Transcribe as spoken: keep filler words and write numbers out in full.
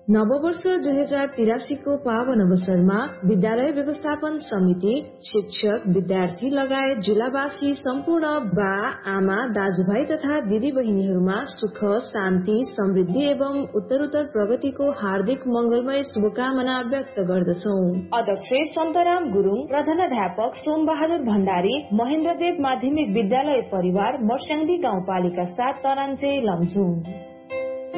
नववर्ष दुई हजार तिरासी को पावन अवसरमा विद्यालय व्यवस्थापन समिति, शिक्षक, विद्यार्थी लगायत जिल्लावासी सम्पूर्ण बा, आमा, दाजुभाइ तथा दिदी बहिनीहरूमा सुख, शान्ति, समृद्धि एवं उत्तरोत्तर प्रगतिको हार्दिक मंगलमय शुभकामना व्यक्त गर्दछौ। अध्यक्ष सन्तराम गुरुङ, प्रधानाध्यापक सोमबहादुर भण्डारी, महेन्द्रदेव माध्यमिक विद्यालय परिवार, मर्स्याङ्दी गाउँपालिका सात तरान्चे लमजुङ।